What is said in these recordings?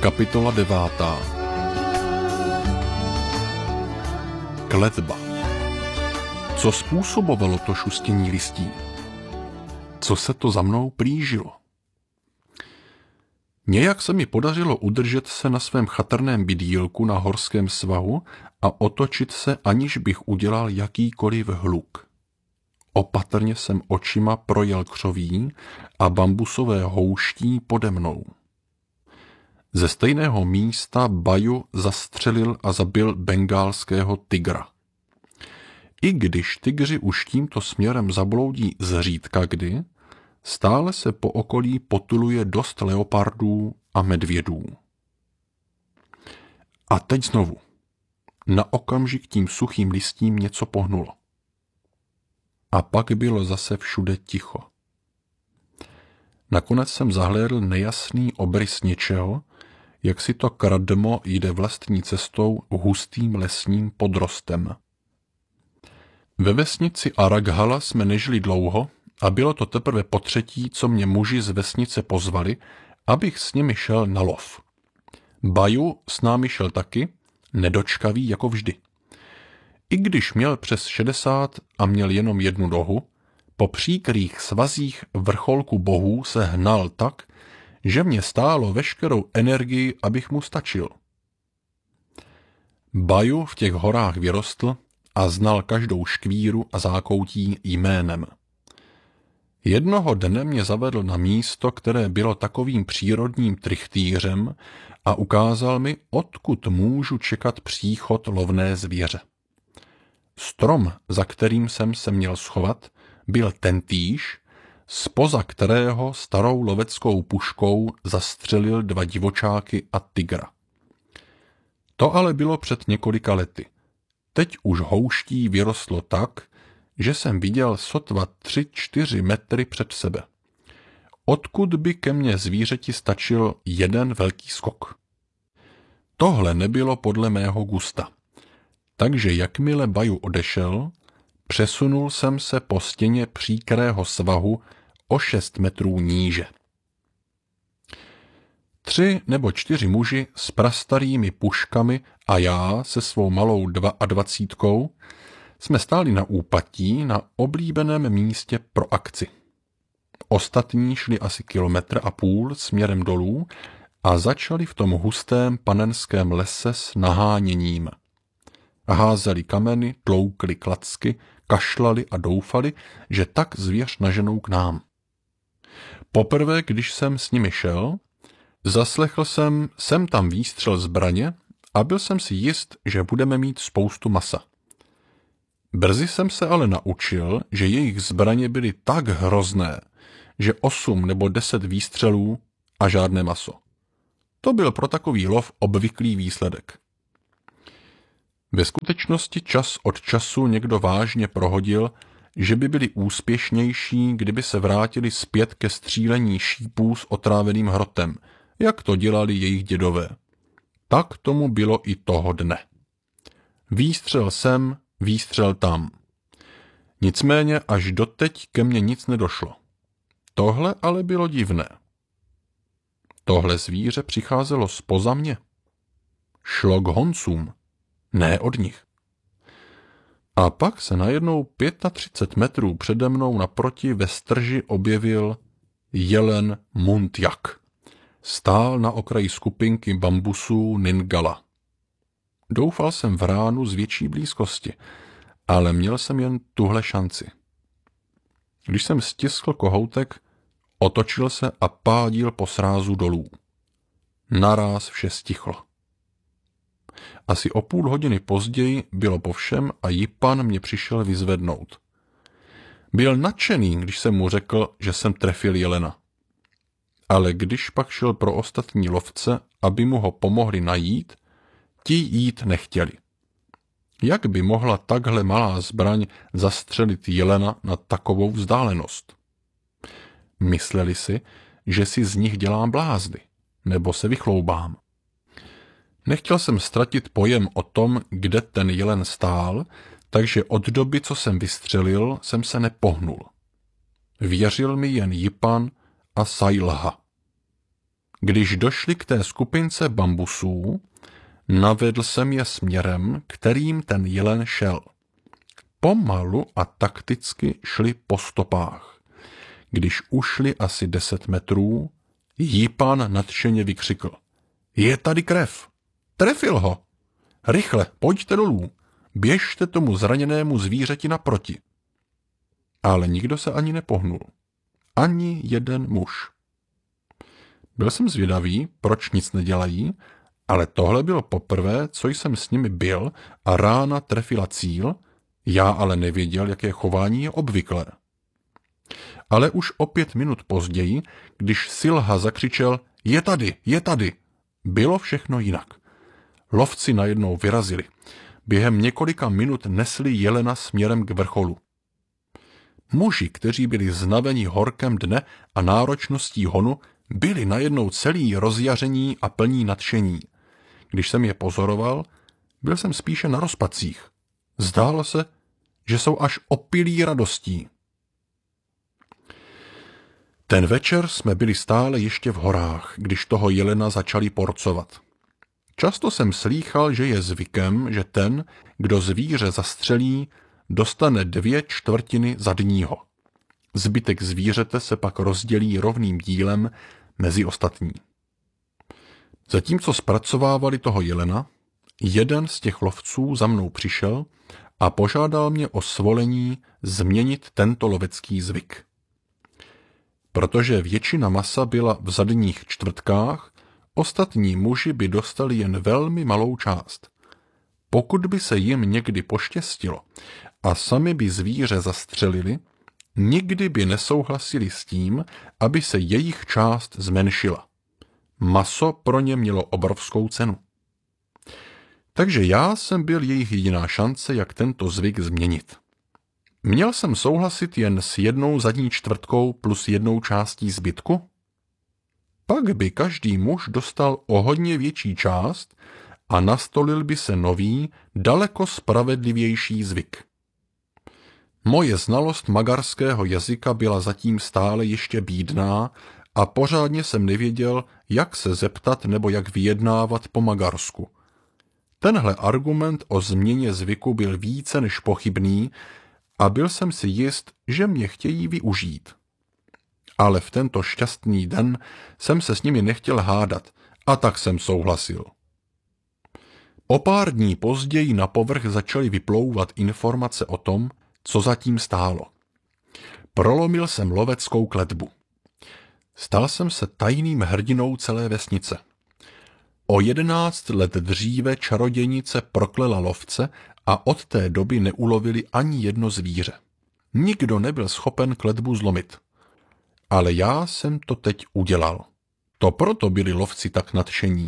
Kapitola 9. Kletba. Co způsobovalo to šustění listí? Co se to za mnou plížilo? Nějak se mi podařilo udržet se na svém chatrném bydýlku na horském svahu a otočit se, aniž bych udělal jakýkoliv hluk. Opatrně jsem očima projel křoví a bambusové houští pode mnou. Ze stejného místa Baju zastřelil a zabil bengálského tygra. I když tygři už tímto směrem zabloudí zřídka kdy, stále se po okolí potuluje dost leopardů a medvědů. A teď znovu. Na okamžik tím suchým listím něco pohnulo. A pak bylo zase všude ticho. Nakonec jsem zahlédl nejasný obrys něčeho, jak si to kradmo jde vlastní cestou hustým lesním podrostem. Ve vesnici Araghala jsme nežili dlouho a bylo to teprve potřetí, co mě muži z vesnice pozvali, abych s nimi šel na lov. Baju s námi šel taky, nedočkavý jako vždy. I když měl přes 60 a měl jenom jednu nohu, po příkrých svazích vrcholku bohů se hnal tak, že mě stálo veškerou energii, abych mu stačil. Baju v těch horách vyrostl a znal každou škvíru a zákoutí jménem. Jednoho dne mě zavedl na místo, které bylo takovým přírodním trichtýřem a ukázal mi, odkud můžu čekat příchod lovné zvěře. Strom, za kterým jsem se měl schovat, byl tentýž, zpoza kterého starou loveckou puškou zastřelil 2 divočáky a tygra. To ale bylo před několika lety. Teď už houští vyrostlo tak, že jsem viděl sotva 3-4 metry před sebe. Odkud by ke mně zvířeti stačil jeden velký skok. Tohle nebylo podle mého gusta. Takže jakmile Baju odešel, přesunul jsem se po stěně příkrého svahu o 6 metrů níže. 3 nebo 4 muži s prastarými puškami a já se svou malou 22 jsme stáli na úpatí na oblíbeném místě pro akci. Ostatní šli asi 1,5 kilometru směrem dolů a začali v tom hustém panenském lese s naháněním. Házeli kameny, tloukli klacky, kašlali a doufali, že tak zvěř naženou k nám. Poprvé, když jsem s nimi šel, zaslechl jsem sem tam výstřel zbraně a byl jsem si jist, že budeme mít spoustu masa. Brzy jsem se ale naučil, že jejich zbraně byly tak hrozné, že 8 nebo 10 výstřelů a žádné maso. To byl pro takový lov obvyklý výsledek. Ve skutečnosti čas od času někdo vážně prohodil, že by byli úspěšnější, kdyby se vrátili zpět ke střílení šípů s otráveným hrotem, jak to dělali jejich dědové. Tak tomu bylo i toho dne. Výstřel sem, výstřel tam. Nicméně až doteď ke mně nic nedošlo. Tohle ale bylo divné. Tohle zvíře přicházelo zpoza mě. Šlo k honcům, ne od nich. A pak se najednou 35 metrů přede mnou naproti ve strži objevil jelen Muntjak. Stál na okraji skupinky bambusů Ningala. Doufal jsem v ránu z větší blízkosti, ale měl jsem jen tuhle šanci. Když jsem stiskl kohoutek, otočil se a pádil po srázu dolů. Naráz vše stichlo. Asi o půl hodiny později bylo po všem a Jipan mě přišel vyzvednout. Byl nadšený, když jsem mu řekl, že jsem trefil jelena. Ale když pak šel pro ostatní lovce, aby mu ho pomohli najít, ti jít nechtěli. Jak by mohla takhle malá zbraň zastřelit jelena na takovou vzdálenost? Mysleli si, že si z nich dělám blázny, nebo se vychloubám. Nechtěl jsem ztratit pojem o tom, kde ten jelen stál, takže od doby, co jsem vystřelil, jsem se nepohnul. Věřil mi jen Jipan a Sailha. Když došli k té skupince bambusů, navedl jsem je směrem, kterým ten jelen šel. Pomalu a takticky šli po stopách. Když ušli asi 10 metrů, Jípan nadšeně vykřikl. Je tady krev! Trefil ho! Rychle, pojďte dolů! Běžte tomu zraněnému zvířeti naproti! Ale nikdo se ani nepohnul. Ani jeden muž. Byl jsem zvědavý, proč nic nedělají, ale tohle bylo poprvé, co jsem s nimi byl a rána trefila cíl, já ale nevěděl, jaké chování je obvyklé. Ale už o 5 minut později, když Silha zakřičel je tady, je tady, bylo všechno jinak. Lovci najednou vyrazili. Během několika minut nesli jelena směrem k vrcholu. Muži, kteří byli znaveni horkem dne a náročností honu, byli najednou celý rozjaření a plní nadšení. Když jsem je pozoroval, byl jsem spíše na rozpacích. Zdálo se, že jsou až opilí radostí. Ten večer jsme byli stále ještě v horách, když toho jelena začali porcovat. Často jsem slýchal, že je zvykem, že ten, kdo zvíře zastřelí, dostane 2/4 zadního. Zbytek zvířete se pak rozdělí rovným dílem mezi ostatní. Zatímco zpracovávali toho jelena, jeden z těch lovců za mnou přišel a požádal mě o svolení změnit tento lovecký zvyk. Protože většina masa byla v zadních čtvrtkách, ostatní muži by dostali jen velmi malou část. Pokud by se jim někdy poštěstilo a sami by zvíře zastřelili, nikdy by nesouhlasili s tím, aby se jejich část zmenšila. Maso pro ně mělo obrovskou cenu. Takže já jsem byl jejich jediná šance, jak tento zvyk změnit. Měl jsem souhlasit jen s 1 zadní čtvrtkou plus 1 částí zbytku? Pak by každý muž dostal o hodně větší část a nastolil by se nový, daleko spravedlivější zvyk. Moje znalost magarského jazyka byla zatím stále ještě bídná a pořádně jsem nevěděl, jak se zeptat nebo jak vyjednávat po magarsku. Tenhle argument o změně zvyku byl více než pochybný a byl jsem si jist, že mě chtějí využít. Ale v tento šťastný den jsem se s nimi nechtěl hádat a tak jsem souhlasil. O pár dní později na povrch začaly vyplouvat informace o tom, co zatím stálo. Prolomil jsem loveckou kletbu. Stal jsem se tajným hrdinou celé vesnice. O 11 let dříve čarodějnice proklela lovce a od té doby neulovili ani jedno zvíře. Nikdo nebyl schopen kletbu zlomit. Ale já jsem to teď udělal. To proto byli lovci tak nadšení.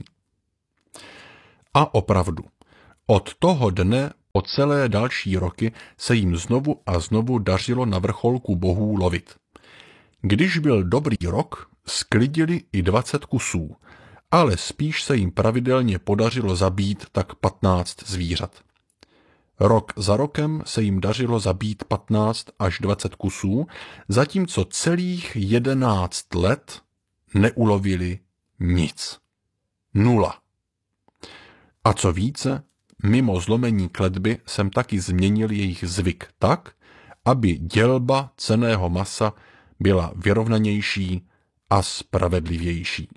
A opravdu, od toho dne po celé další roky se jim znovu a znovu dařilo na vrcholku bohů lovit. Když byl dobrý rok, sklidili i 20 kusů, ale spíš se jim pravidelně podařilo zabít tak 15 zvířat. Rok za rokem se jim dařilo zabít 15 až 20 kusů, zatímco celých 11 let neulovili nic. 0. A co více, mimo zlomení kletby jsem taky změnil jejich zvyk tak, aby dělba cenného masa byla vyrovnanější a spravedlivější.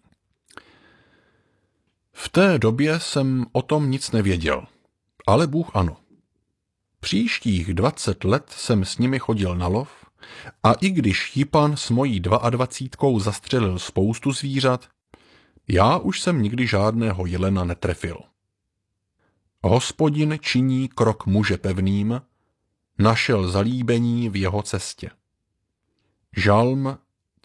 V té době jsem o tom nic nevěděl, ale Bůh ano. Příštích 20 let jsem s nimi chodil na lov a i když Jípan s mojí 22 zastřelil spoustu zvířat, já už jsem nikdy žádného jelena netrefil. Hospodin činí krok muže pevným, našel zalíbení v jeho cestě. Žalm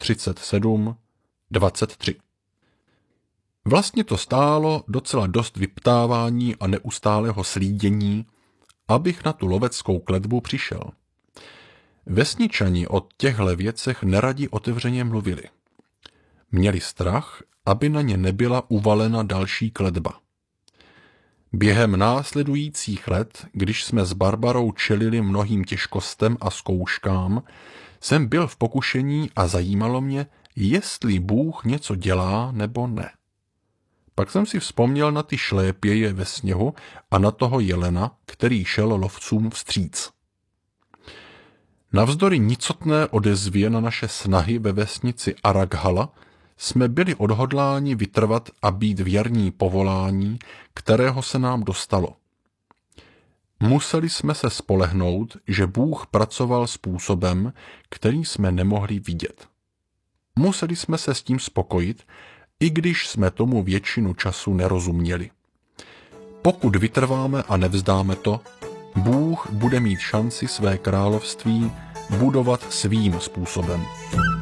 37:23. Vlastně to stálo docela dost vyptávání a neustálého slídění, abych na tu loveckou kletbu přišel. Vesničani o těchto věcech neradi otevřeně mluvili. Měli strach, aby na ně nebyla uvalena další kletba. Během následujících let, když jsme s Barbarou čelili mnohým těžkostem a zkouškám, jsem byl v pokušení a zajímalo mě, jestli Bůh něco dělá nebo ne. Pak jsem si vzpomněl na ty šlépěje ve sněhu a na toho jelena, který šel lovcům vstříc. Navzdory nicotné odezvě na naše snahy ve vesnici Arakhala jsme byli odhodláni vytrvat a být věrní povolání, kterého se nám dostalo. Museli jsme se spolehnout, že Bůh pracoval způsobem, který jsme nemohli vidět. Museli jsme se s tím spokojit, i když jsme tomu většinu času nerozuměli. Pokud vytrváme a nevzdáme to, Bůh bude mít šanci své království budovat svým způsobem.